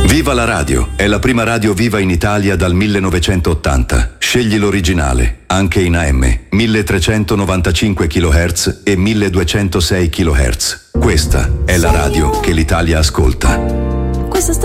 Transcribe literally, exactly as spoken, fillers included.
Viva la radio! È la prima radio viva in Italia dal millenovecentottanta. Scegli l'originale, anche in A M, milletrecentonovantacinque chilohertz e milleduecentosei chilohertz. Questa è la radio che l'Italia ascolta. Questa